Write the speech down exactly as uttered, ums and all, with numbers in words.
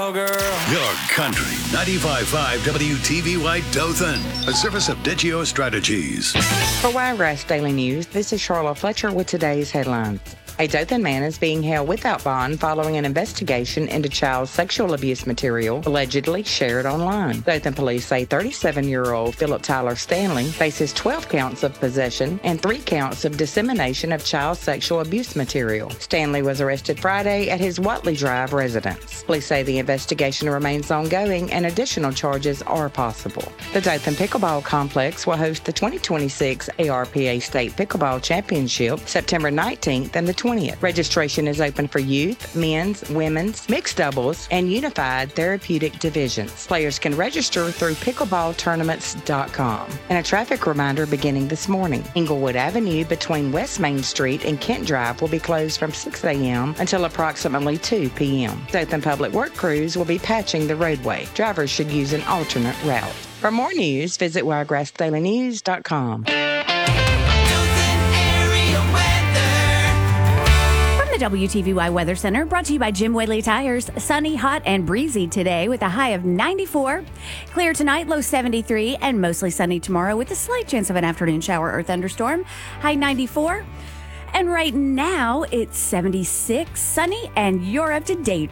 Oh, girl. Your country ninety-five point five W T V Y Dothan, a service of Digio Strategies. For Wiregrass Daily News, this is Charlotte Fletcher with today's headlines. A Dothan man is being held without bond following an investigation into child sexual abuse material allegedly shared online. Dothan police say thirty-seven-year-old Philip Tyler Stanley faces twelve counts of possession and three counts of dissemination of child sexual abuse material. Stanley was arrested Friday at his Watley Drive residence. Police say the investigation remains ongoing and additional charges are possible. The Dothan Pickleball Complex will host the twenty twenty-six A R P A State Pickleball Championship September nineteenth and the twentieth. Registration is open for youth, men's, women's, mixed doubles, and unified therapeutic divisions. Players can register through pickleball tournaments dot com. And a traffic reminder beginning this morning. Inglewood Avenue between West Main Street and Kent Drive will be closed from six a.m. until approximately two p.m. Dothan Public Work crews will be patching the roadway. Drivers should use an alternate route. For more news, visit wiregrass daily news dot com. The W T V Y Weather Center brought to you by Jim Whaley Tires. Sunny, hot, and breezy today with a high of ninety-four. Clear tonight, low seventy-three, and mostly sunny tomorrow with a slight chance of an afternoon shower or thunderstorm. High ninety-four. And right now, it's seventy-six, sunny, and you're up to date